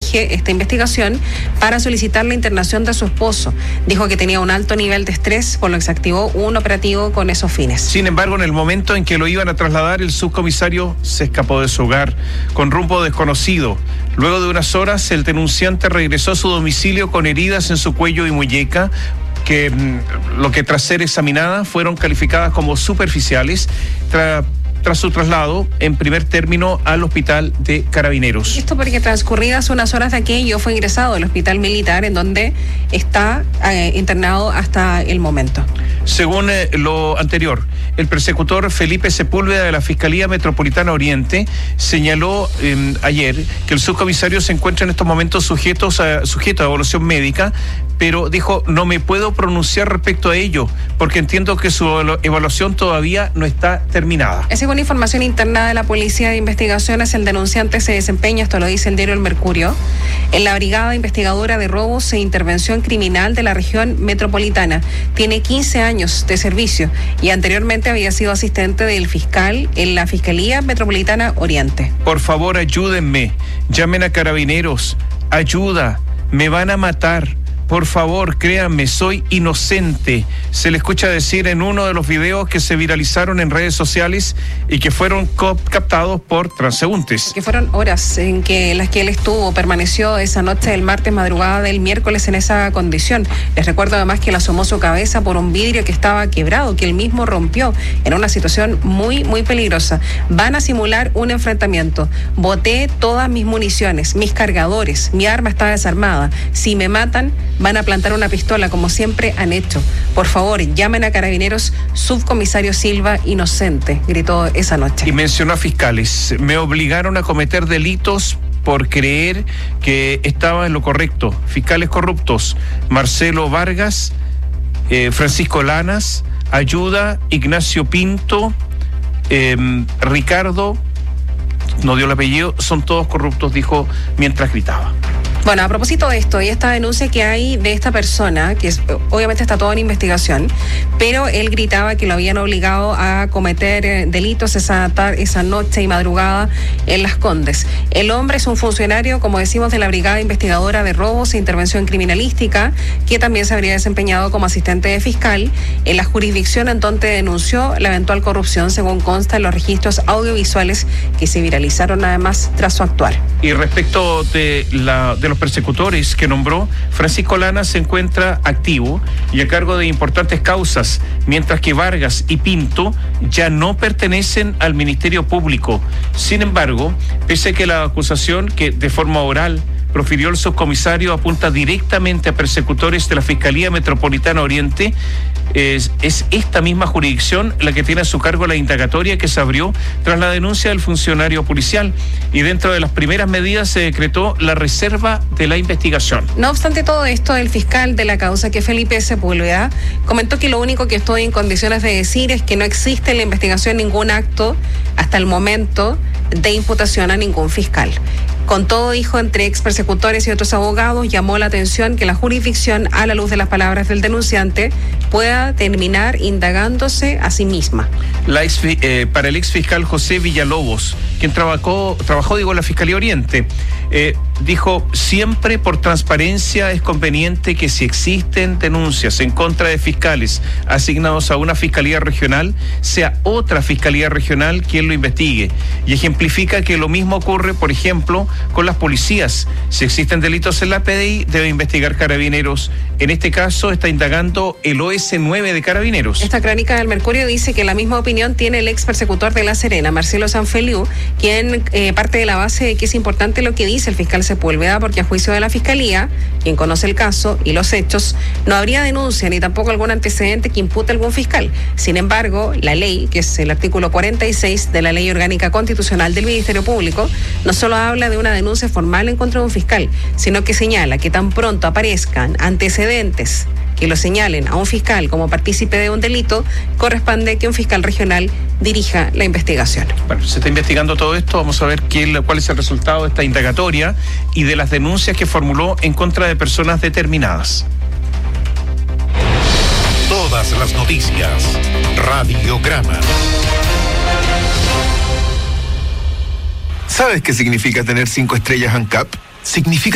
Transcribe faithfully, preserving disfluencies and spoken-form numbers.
dirige esta investigación para solicitar la internación de su esposo. Dijo que tenía un alto nivel de estrés, por lo que se activó un operativo con esos fines. Sin embargo, en el momento en que lo iban a trasladar, el subcomisario se escapó de su hogar con rumbo desconocido. Luego de unas horas, el denunciante regresó a su domicilio con heridas en su cuello y muñeca, que lo que tras ser examinadas fueron calificadas como superficiales tra, tras su traslado en primer término al hospital de Carabineros. Esto porque transcurridas unas horas de aquello fue ingresado al hospital militar, en donde está eh, internado hasta el momento. Según eh, lo anterior, el persecutor Felipe Sepúlveda de la Fiscalía Metropolitana Oriente señaló eh, ayer que el subcomisario se encuentra en estos momentos sujetos a, sujeto a evaluación médica, pero dijo: no me puedo pronunciar respecto a ello porque entiendo que su evaluación todavía no está terminada. Según información interna de la Policía de Investigaciones, el denunciante se desempeña, esto lo dice el diario El Mercurio, en la Brigada Investigadora de Robos e Intervención Criminal de la región metropolitana. Tiene quince años de servicio y anteriormente había sido asistente del fiscal en la Fiscalía Metropolitana Oriente. Por favor, ayúdenme, llamen a Carabineros, ayuda, me van a matar. Por favor, créanme, soy inocente. Se le escucha decir en uno de los videos que se viralizaron en redes sociales y que fueron captados por transeúntes. Que fueron horas en que las que él estuvo, permaneció esa noche del martes, madrugada del miércoles en esa condición. Les recuerdo además que él asomó su cabeza por un vidrio que estaba quebrado, que él mismo rompió, en una situación muy, muy peligrosa. Van a simular un enfrentamiento. Boté todas mis municiones, mis cargadores, mi arma está desarmada. Si me matan, van a plantar una pistola, como siempre han hecho. Por favor, llamen a Carabineros, subcomisario Silva, inocente, gritó esa noche. Y mencionó a fiscales. Me obligaron a cometer delitos por creer que estaba en lo correcto. Fiscales corruptos: Marcelo Vargas, eh, Francisco Lanas, Ayuda, Ignacio Pinto, eh, Ricardo, no dio el apellido, son todos corruptos, dijo mientras gritaba. Bueno, a propósito de esto y esta denuncia que hay de esta persona, que es, obviamente está todo en investigación, pero él gritaba que lo habían obligado a cometer eh, delitos esa, tar- esa noche y madrugada en Las Condes. El hombre es un funcionario, como decimos, de la Brigada Investigadora de Robos e Intervención Criminalística, que también se habría desempeñado como asistente de fiscal en la jurisdicción en donde denunció la eventual corrupción, según consta en los registros audiovisuales que se viralizaron además tras su actuar. Y respecto de, la, de los persecutores que nombró, Francisco Lana se encuentra activo y a cargo de importantes causas, mientras que Vargas y Pinto ya no pertenecen al Ministerio Público. Sin embargo, pese a que la acusación que de forma oral profirió el subcomisario apunta directamente a persecutores de la Fiscalía Metropolitana Oriente, Es, es esta misma jurisdicción la que tiene a su cargo la indagatoria que se abrió tras la denuncia del funcionario policial, y dentro de las primeras medidas se decretó la reserva de la investigación. No obstante todo esto, el fiscal de la causa, que Felipe Sepúlveda, comentó que lo único que estoy en condiciones de decir es que no existe en la investigación ningún acto hasta el momento de imputación a ningún fiscal. Con todo, dijo, entre ex persecutores y otros abogados, llamó la atención que la jurisdicción, a la luz de las palabras del denunciante, pueda terminar indagándose a sí misma. La ex, eh, para el ex fiscal José Villalobos, quien trabajó, trabajó digo, en la Fiscalía Oriente, eh, dijo: siempre por transparencia es conveniente que si existen denuncias en contra de fiscales asignados a una fiscalía regional, sea otra fiscalía regional quien lo investigue. Y ejemplifica que lo mismo ocurre, por ejemplo, con las policías. Si existen delitos en la P D I, debe investigar Carabineros. En este caso está indagando el O S nueve de Carabineros. Esta crónica del Mercurio dice que la misma opinión tiene el ex persecutor de La Serena, Marcelo Sanfeliu, quien eh, parte de la base de que es importante lo que dice el fiscal Sepúlveda, porque a juicio de la Fiscalía, quien conoce el caso y los hechos, no habría denuncia ni tampoco algún antecedente que impute a algún fiscal. Sin embargo, la ley, que es el artículo cuarenta y seis de la Ley Orgánica Constitucional del Ministerio Público, no solo habla de una denuncia formal en contra de un fiscal, sino que señala que tan pronto aparezcan antecedentes que lo señalen a un fiscal como partícipe de un delito, corresponde que un fiscal regional dirija la investigación. Bueno, se está investigando todo esto. Vamos a ver qué, cuál es el resultado de esta indagatoria y de las denuncias que formuló en contra de personas determinadas. Todas las noticias. Radiograma. ¿Sabes qué significa tener cinco estrellas ANCAP? Significa